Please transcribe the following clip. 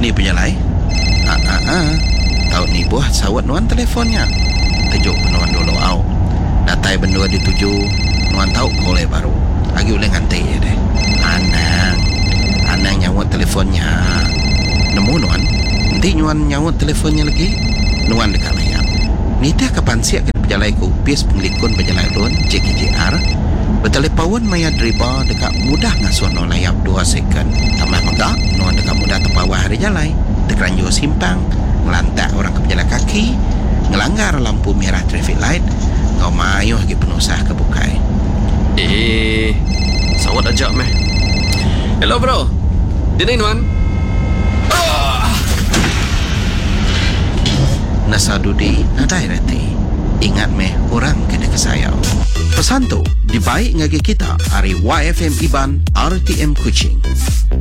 kini penjalai. Tahu ni buah sawat nuan telefonnya. Tejuk nuan dulu au. Datai bendua dituju nuan tahu boleh baru. Agi boleh ngantai ya deh. Anang nyawat telefonnya. Nemu nuan. Nanti nuan nyawat telefonnya lagi. Nuan dekat layar. Nita kapan siap ke penjalai ku upis penglikun penjalai lun JKJR. Bertelepawon maya driba dekat mudah ngasuh no layap 2 second. Tambah megak nuan dekat mudah terpawah hari jalai. Dekeranjur simpang. Ngelantak orang ke penjalan kaki, ngelanggar lampu merah traffic light, ngau mayuh lagi penusah ke bukai. Sawat ajak meh. Hello bro. Dini nuan. Nasadudi nadai reti. Ingat meh orang kena kesayau. Pesan tu dibaik ngagi kita hari YFM Iban RTM Kuching.